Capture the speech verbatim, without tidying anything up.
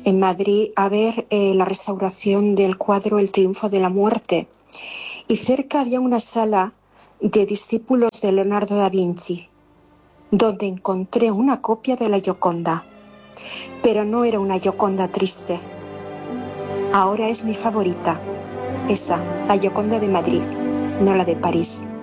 en Madrid a ver eh, la restauración del cuadro El triunfo de la muerte. Y cerca había una sala de discípulos de Leonardo da Vinci, donde encontré una copia de la Gioconda. Pero no era una Gioconda triste. Ahora es mi favorita. Esa, la Gioconda de Madrid, no la de París.